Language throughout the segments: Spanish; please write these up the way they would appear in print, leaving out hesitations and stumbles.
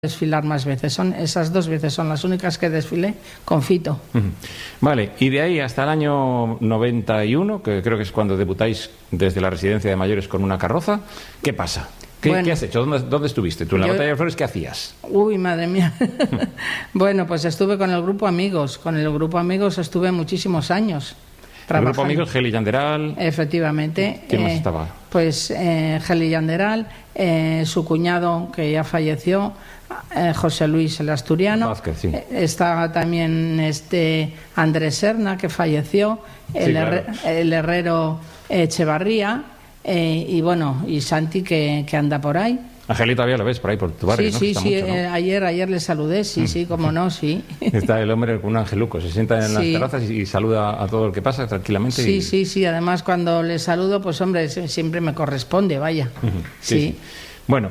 desfilar más veces. Son esas 2 veces, son las únicas que desfilé con Fito. Vale, y de ahí hasta el año 91, que creo que es cuando debutáis desde la residencia de mayores con una carroza, ¿qué pasa? ¿Qué has hecho? ¿Dónde estuviste? ¿Tú en la Batalla de Flores qué hacías? Uy, madre mía. Bueno, pues estuve con el Grupo Amigos. Con el Grupo Amigos estuve muchísimos años. El Grupo Amigos, Geli Yanderal. Efectivamente. ¿Quién más estaba? Pues Geli Yanderal, su cuñado que ya falleció, José Luis el Asturiano. Vázquez, sí. Estaba también Andrés Serna, que falleció, el herrero Echevarría, y bueno, y Santi que anda por ahí. A Geli todavía lo ves por ahí, por tu barrio, sí, ¿no? Sí, mucho, ¿no? Ayer le saludé, sí, cómo no, sí. Está el hombre con un angeluco, se sienta en las terrazas y saluda a todo el que pasa tranquilamente. Sí, además cuando le saludo, pues hombre, siempre me corresponde, vaya. Sí. Bueno,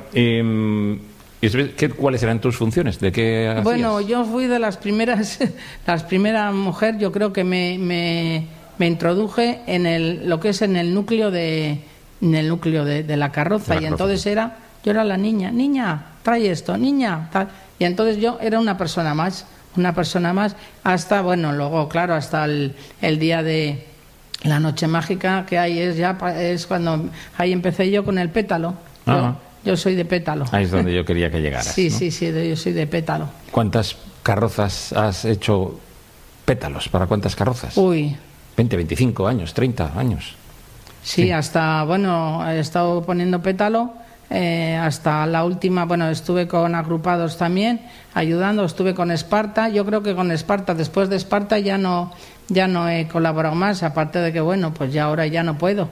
¿cuáles eran tus funciones? ¿De qué hacías? Bueno, yo fui de las primeras mujer, yo creo que me introduje en lo que es en el núcleo de la carroza, y entonces yo era la niña, trae esto, niña, tal. Y entonces yo era una persona más, hasta, bueno, luego, claro, hasta el día de la noche mágica que hay, es cuando ahí empecé yo con el pétalo. Yo soy de pétalo. Ahí es donde yo quería que llegaras. Sí, ¿no? sí, yo soy de pétalo. ¿Cuántas carrozas has hecho pétalos? ¿Para cuántas carrozas? 20, 25 años, 30 años. Sí, hasta, bueno, he estado poniendo pétalo hasta la última, bueno, estuve con agrupados también, ayudando, estuve con Esparta. Yo creo que con Esparta, después de Esparta ya no he colaborado más, aparte de que, bueno, pues ya ahora ya no puedo,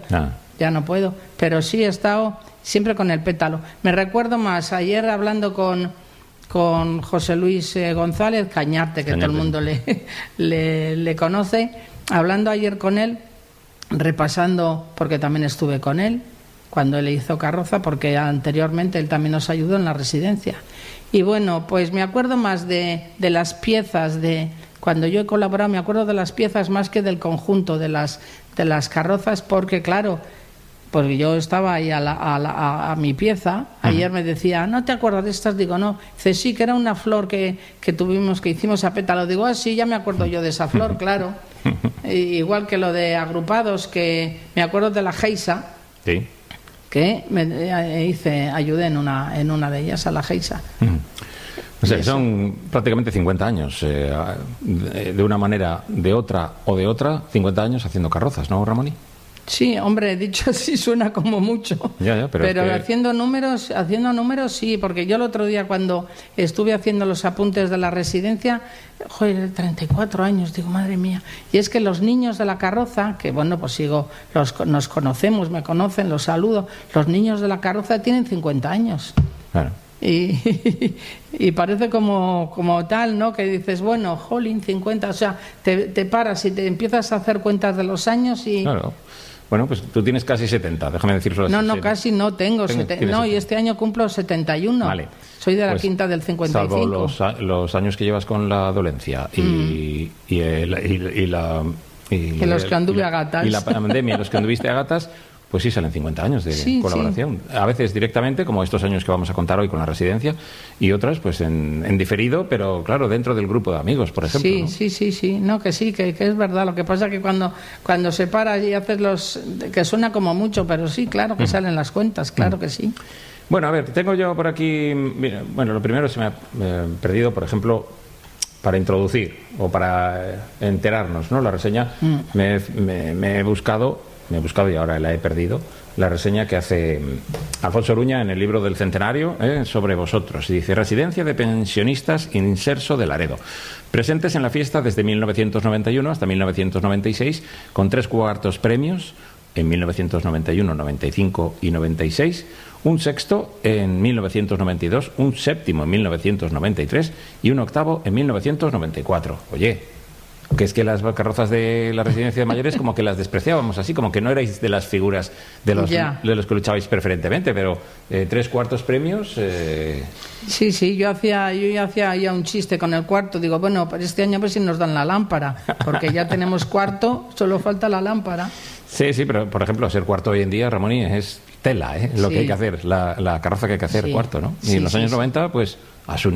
pero sí he estado siempre con el pétalo. Me recuerdo más, ayer hablando con José Luis González, Cañarte, que todo el mundo le conoce, hablando ayer con él, repasando, porque también estuve con él cuando él hizo carroza, porque anteriormente él también nos ayudó en la residencia. Y bueno, pues me acuerdo más de las piezas, de cuando yo he colaborado, me acuerdo de las piezas más que del conjunto de las carrozas, porque claro, porque yo estaba ahí a mi pieza. Ayer me decía, ¿no te acuerdas de estas? Digo, no. Dice, sí, que era una flor que hicimos a pétalo. Digo, sí, ya me acuerdo yo de esa flor, claro. Igual que lo de agrupados, que me acuerdo de la Geisa, que ayudé en una de ellas, a la Geisa. O sea, son prácticamente 50 años, de una manera, de otra o de otra, 50 años haciendo carrozas, ¿no, Ramón? Sí, hombre, dicho así suena como mucho. Pero haciendo números sí, porque yo el otro día cuando estuve haciendo los apuntes de la residencia, 34 años, digo, madre mía. Y es que los niños de la carroza, que bueno, pues nos conocemos, me conocen, los saludo, los niños de la carroza tienen 50 años. Claro. Y parece como tal, ¿no? Que dices, bueno, jolín, 50, o sea, te paras y te empiezas a hacer cuentas de los años y... Claro. Bueno, pues tú tienes casi 70, déjame decirlo así. No, casi no tengo 70. No, y este año cumplo 71. Vale. Soy de la quinta del 55. Salvo los años que llevas con la dolencia y los que anduve a gatas. Y la pandemia, los que anduviste a gatas, pues sí salen 50 años de colaboración. Sí. A veces directamente, como estos años que vamos a contar hoy con la residencia, y otras pues en diferido, pero claro, dentro del grupo de amigos, por ejemplo. Sí. No, que sí, que es verdad. Lo que pasa es que cuando se para y haces que suena como mucho, pero sí, claro que salen las cuentas, claro que sí. Bueno, a ver, tengo yo por aquí... Mira, bueno, lo primero se me ha perdido, por ejemplo, para introducir o para enterarnos, ¿no? La reseña me he buscado y ahora la he perdido, la reseña que hace Alfonso Oruña en el libro del Centenario sobre vosotros. Y dice, Residencia de Pensionistas Inserso de Laredo. Presentes en la fiesta desde 1991 hasta 1996, con 3 cuartos premios en 1991, 95 y 96, un sexto en 1992, un séptimo en 1993 y un octavo en 1994. Oye, que es que las carrozas de la residencia de mayores como que las despreciábamos así, como que no erais de las figuras de los que luchabais preferentemente, pero 3 cuartos premios... Sí, yo hacía ya un chiste con el cuarto, digo, bueno, para este año a ver si nos dan la lámpara, porque ya tenemos cuarto, solo falta la lámpara. Sí, pero por ejemplo, ser cuarto hoy en día, Ramón, es tela, lo que hay que hacer, la carroza que hay que hacer cuarto, ¿no? Y en los años 90, pues a su